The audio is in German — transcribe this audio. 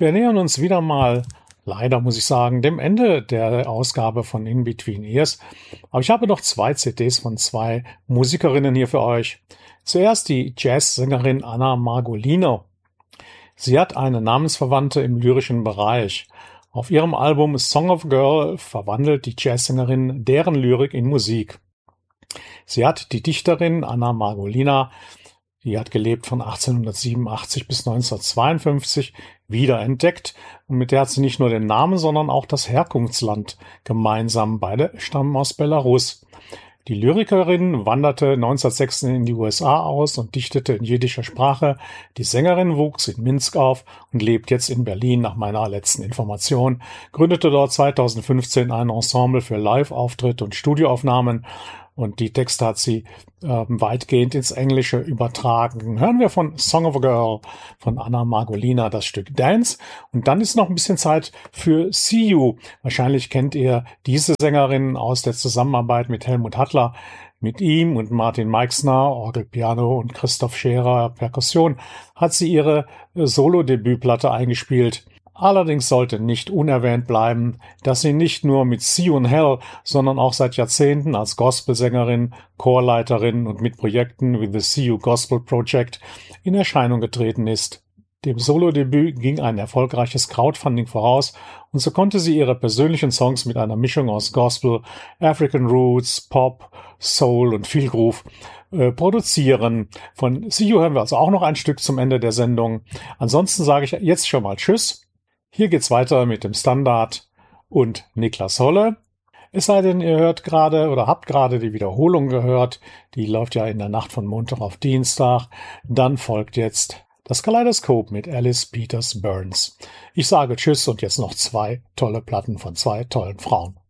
Wir nähern uns wieder mal, leider muss ich sagen, dem Ende der Ausgabe von In Between Ears. Aber ich habe noch 2 CDs von 2 Musikerinnen hier für euch. Zuerst die Jazzsängerin Anna Margolino. Sie hat eine Namensverwandte im lyrischen Bereich. Auf ihrem Album Song of a Girl verwandelt die Jazzsängerin deren Lyrik in Musik. Sie hat die Dichterin Anna Margolina, die hat gelebt von 1887 bis 1952, wiederentdeckt und mit der hat sie nicht nur den Namen, sondern auch das Herkunftsland gemeinsam. Beide stammen aus Belarus. Die Lyrikerin wanderte 1916 in die USA aus und dichtete in jiddischer Sprache. Die Sängerin wuchs in Minsk auf und lebt jetzt in Berlin nach meiner letzten Information, gründete dort 2015 ein Ensemble für Live-Auftritte und Studioaufnahmen. Und die Texte hat sie weitgehend ins Englische übertragen. Hören wir von Song of a Girl von Anna Margolina das Stück Dance. Und dann ist noch ein bisschen Zeit für See You. Wahrscheinlich kennt ihr diese Sängerin aus der Zusammenarbeit mit Helmut Hattler. Mit ihm und Martin Meixner, Orgel, Piano und Christoph Scherer, Perkussion, hat sie ihre Solo-Debütplatte eingespielt. Allerdings sollte nicht unerwähnt bleiben, dass sie nicht nur mit See You in Hell, sondern auch seit Jahrzehnten als Gospelsängerin, Chorleiterin und mit Projekten wie The See You Gospel Project in Erscheinung getreten ist. Dem Solodebüt ging ein erfolgreiches Crowdfunding voraus und so konnte sie ihre persönlichen Songs mit einer Mischung aus Gospel, African Roots, Pop, Soul und viel Groove produzieren. Von See You hören wir also auch noch ein Stück zum Ende der Sendung. Ansonsten sage ich jetzt schon mal Tschüss. Hier geht's weiter mit dem Standard und Niklas Holle. Es sei denn, ihr hört gerade oder habt gerade die Wiederholung gehört. Die läuft ja in der Nacht von Montag auf Dienstag. Dann folgt jetzt das Kaleidoskop mit Alice Peters Burns. Ich sage Tschüss und jetzt noch 2 tolle Platten von 2 tollen Frauen.